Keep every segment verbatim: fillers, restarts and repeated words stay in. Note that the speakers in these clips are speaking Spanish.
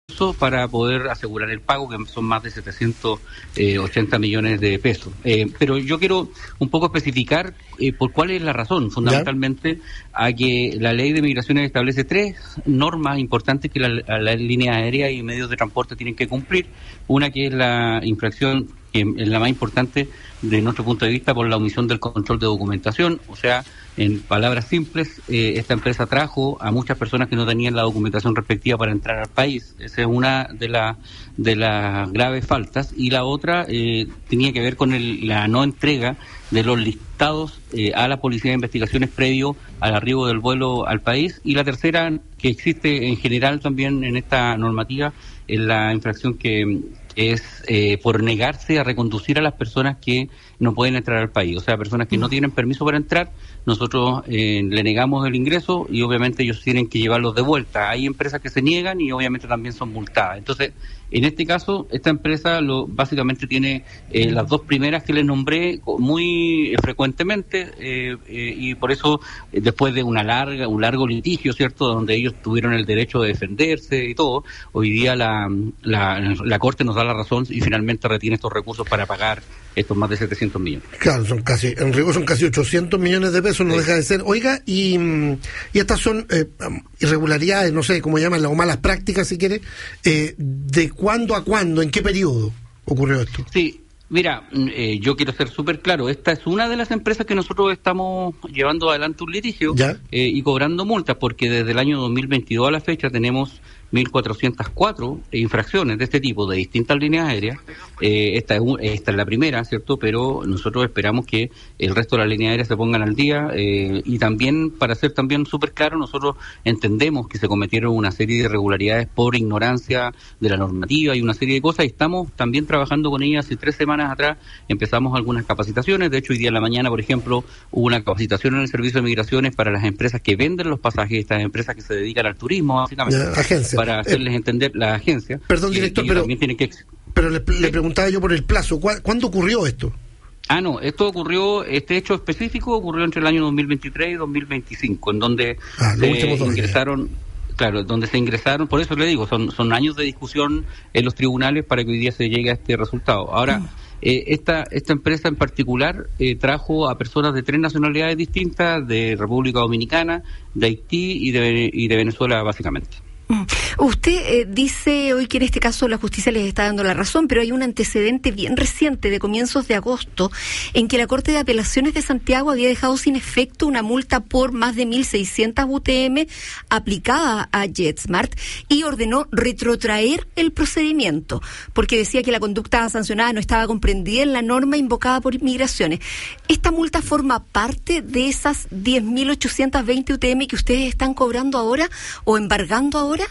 para poder asegurar el pago, que son más de setecientos ochenta millones de pesos. Eh, pero yo quiero un poco especificar eh, por cuál es la razón, fundamentalmente, ¿ya?, a que la ley de migraciones establece tres normas importantes que las la líneas aéreas y medios de transporte tienen que cumplir. Una que es la infracción, que es la más importante de nuestro punto de vista, por la omisión del control de documentación. O sea, en palabras simples, eh, esta empresa trajo a muchas personas que no tenían la documentación respectiva para entrar al país. Esa es una de las de las graves faltas. Y la otra eh, tenía que ver con el, la no entrega de los listados eh, a la Policía de Investigaciones previo al arribo del vuelo al país. Y la tercera, que existe en general también en esta normativa, es la infracción que es eh, por negarse a reconducir a las personas que no pueden entrar al país. O sea, personas que no tienen permiso para entrar, nosotros eh, le negamos el ingreso y obviamente ellos tienen que llevarlos de vuelta. Hay empresas que se niegan y obviamente también son multadas. Entonces, en este caso, esta empresa lo básicamente tiene eh, las dos primeras que les nombré muy frecuentemente eh, eh, y por eso, eh, después de una larga un largo litigio, ¿cierto?, donde ellos tuvieron el derecho de defenderse y todo, hoy día la, la, la Corte nos da la razón y finalmente retiene estos recursos para pagar estos más de setecientos millones. Claro, son casi, en rigor son casi ochocientos millones de pesos, no sí. deja de ser. Oiga, y, y estas son eh, irregularidades, no sé cómo llaman, o malas prácticas, si quiere, eh, ¿de cuándo a cuándo, en qué periodo ocurrió esto? Sí, mira, eh, yo quiero ser súper claro, esta es una de las empresas que nosotros estamos llevando adelante un litigio eh, y cobrando multas, porque desde el año dos mil veintidós a la fecha tenemos mil cuatrocientas cuatro infracciones de este tipo de distintas líneas aéreas. Eh, esta, es un, esta es la primera, ¿cierto? Pero nosotros esperamos que el resto de las líneas aéreas se pongan al día eh, y también, para ser también súper claro, nosotros entendemos que se cometieron una serie de irregularidades por ignorancia de la normativa y una serie de cosas, y estamos también trabajando con ellas. Hace tres semanas atrás empezamos algunas capacitaciones. De hecho, hoy día en la mañana, por ejemplo, hubo una capacitación en el Servicio de Migraciones para las empresas que venden los pasajes, estas empresas que se dedican al turismo, básicamente. Ya, agencia. Para hacerles eh, entender la agencia. Perdón, director, pero, que... pero le, le preguntaba yo por el plazo. ¿Cuándo ocurrió esto? Ah, no, esto ocurrió, este hecho específico ocurrió entre el año dos mil veintitrés y dos mil veinticinco, en donde ah, se ingresaron, claro, donde se ingresaron, por eso le digo, son, son años de discusión en los tribunales para que hoy día se llegue a este resultado. Ahora, ah. eh, esta, esta empresa en particular eh, trajo a personas de tres nacionalidades distintas, de República Dominicana, de Haití y de, y de Venezuela, básicamente. Usted eh, dice hoy que en este caso la justicia les está dando la razón, pero hay un antecedente bien reciente de comienzos de agosto en que la Corte de Apelaciones de Santiago había dejado sin efecto una multa por más de mil seiscientas U T M aplicada a JetSmart y ordenó retrotraer el procedimiento porque decía que la conducta sancionada no estaba comprendida en la norma invocada por Migraciones. ¿Esta multa forma parte de esas diez mil ochocientas veinte U T M que ustedes están cobrando ahora o embargando ahora?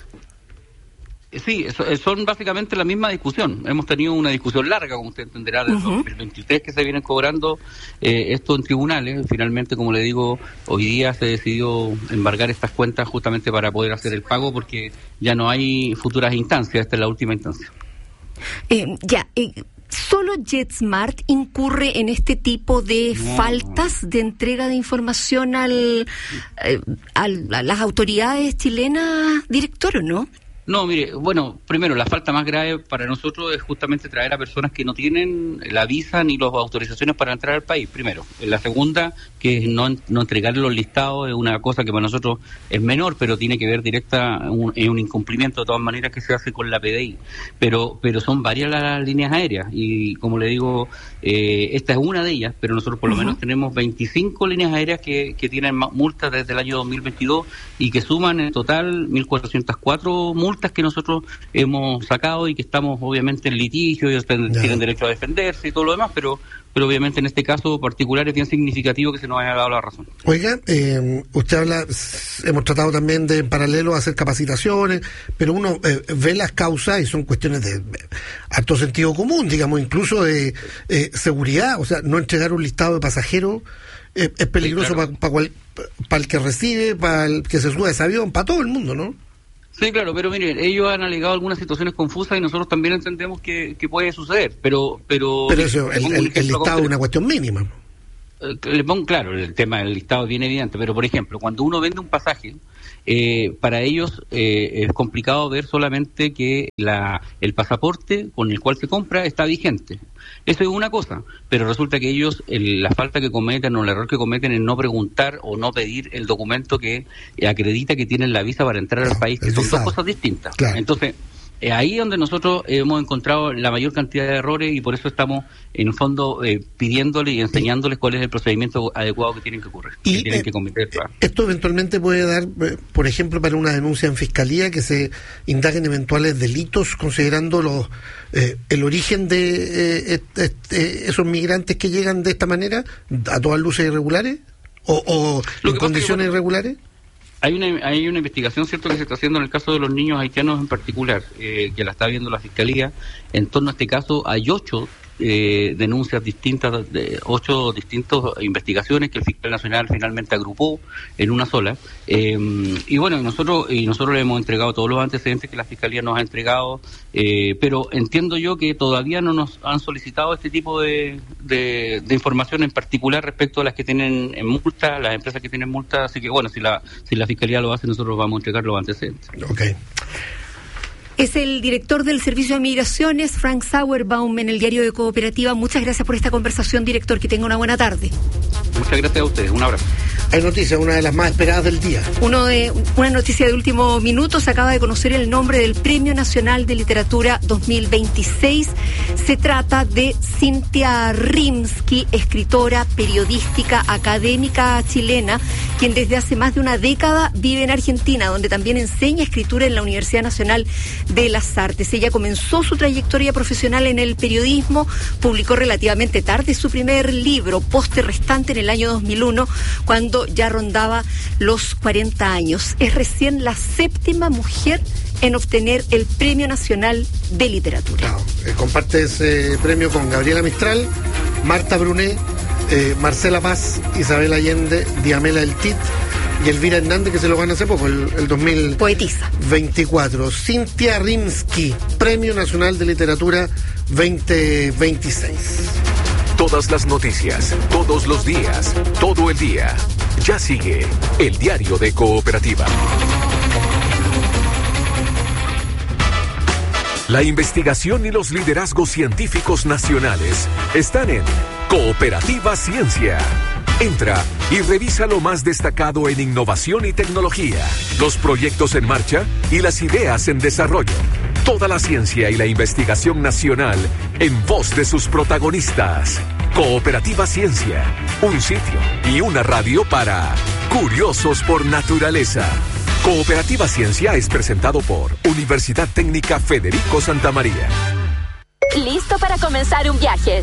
Sí, son básicamente la misma discusión. Hemos tenido una discusión larga, como usted entenderá, desde uh-huh. dos mil veintitrés que se vienen cobrando eh, esto en tribunales. Finalmente, como le digo, hoy día se decidió embargar estas cuentas justamente para poder hacer el pago porque ya no hay futuras instancias, esta es la última instancia. Eh, ya, eh, ¿solo JetSmart incurre en este tipo de no, faltas de entrega de información al, eh, al, a las autoridades chilenas, director, o no? No, mire, bueno, primero, la falta más grave para nosotros es justamente traer a personas que no tienen la visa ni las autorizaciones para entrar al país, primero. La segunda, que es no, no entregar los listados, es una cosa que para nosotros es menor, pero tiene que ver directa, un, es un incumplimiento de todas maneras que se hace con la P D I. Pero pero son varias las líneas aéreas y, como le digo, eh, esta es una de ellas, pero nosotros por lo uh-huh. menos tenemos veinticinco líneas aéreas que, que tienen multas desde el año dos mil veintidós y que suman en total mil cuatrocientas cuatro multas que nosotros hemos sacado y que estamos obviamente en litigio, ellos ten, tienen derecho a defenderse y todo lo demás, pero pero obviamente en este caso particular es bien significativo que se nos haya dado la razón. Oiga, eh, usted habla, hemos tratado también de en paralelo hacer capacitaciones, pero uno eh, ve las causas y son cuestiones de alto sentido común, digamos, incluso de eh, seguridad, o sea, no entregar un listado de pasajeros eh, es peligroso sí, claro. para pa pa el que recibe, para el que se sube a ese avión, para todo el mundo, ¿no? Sí, claro, pero miren, ellos han alegado algunas situaciones confusas y nosotros también entendemos que, que puede suceder, pero... Pero, pero eso, el, el, el listado es una cuestión mínima. Le pongo, claro, el tema del listado es bien evidente, pero por ejemplo, cuando uno vende un pasaje, eh, para ellos eh, es complicado ver solamente que la el pasaporte con el cual se compra está vigente. Eso es una cosa, pero resulta que ellos, el, la falta que cometen o el error que cometen es no preguntar o no pedir el documento que eh, acredita que tienen la visa para entrar al país, que son dos cosas distintas. Claro. Entonces, Eh, ahí es donde nosotros hemos encontrado la mayor cantidad de errores y por eso estamos, en el fondo, eh, pidiéndoles y enseñándoles cuál es el procedimiento adecuado que tienen que ocurrir, y, que tienen eh, que cometer. Para... Esto eventualmente puede dar, eh, por ejemplo, para una denuncia en fiscalía que se indaguen eventuales delitos considerando los eh, el origen de eh, et, et, eh, esos migrantes que llegan de esta manera, a todas luces irregulares o, o en condiciones que, bueno, irregulares. Hay una, hay una investigación, cierto, que se está haciendo en el caso de los niños haitianos en particular, eh, que la está viendo la Fiscalía. En torno a este caso hay ocho eh, denuncias distintas, de ocho distintas investigaciones que el fiscal nacional finalmente agrupó en una sola. Eh, y bueno, nosotros y nosotros le hemos entregado todos los antecedentes que la Fiscalía nos ha entregado, eh, pero entiendo yo que todavía no nos han solicitado este tipo de, de, de información en particular respecto a las que tienen en multa, las empresas que tienen multa, así que bueno, si la si la Fiscalía lo hace, nosotros vamos a entregar los antecedentes. Okay. Es el director del Servicio de Migraciones, Frank Sauerbaum, en el Diario de Cooperativa. Muchas gracias por esta conversación, director. Que tenga una buena tarde. Muchas gracias a ustedes. Un abrazo. Hay noticias, una de las más esperadas del día. Uno de, una noticia de último minuto, se acaba de conocer el nombre del Premio Nacional de Literatura dos mil veintiséis. Se trata de Cynthia Rimsky, escritora, periodística, académica chilena, quien desde hace más de una década vive en Argentina, donde también enseña escritura en la Universidad Nacional de las Artes. Ella comenzó su trayectoria profesional en el periodismo, publicó relativamente tarde su primer libro, Poste Restante, en el año dos mil uno, cuando ya rondaba los cuarenta años. Es recién la séptima mujer en obtener el Premio Nacional de Literatura. Claro, eh, comparte ese premio con Gabriela Mistral, Marta Brunet, eh, Marcela Paz, Isabel Allende, Diamela El Tit y Elvira Hernández, que se lo gana hace poco, el, el dos mil veinticuatro. Cynthia Rimsky, Premio Nacional de Literatura veinte veintiséis. Todas las noticias, todos los días, todo el día. Ya sigue el Diario de Cooperativa. La investigación y los liderazgos científicos nacionales están en Cooperativa Ciencia. Entra y revisa lo más destacado en innovación y tecnología, los proyectos en marcha y las ideas en desarrollo. Toda la ciencia y la investigación nacional en voz de sus protagonistas. Cooperativa Ciencia, un sitio y una radio para curiosos por naturaleza. Cooperativa Ciencia es presentado por Universidad Técnica Federico Santa María. ¿Listo para comenzar un viaje?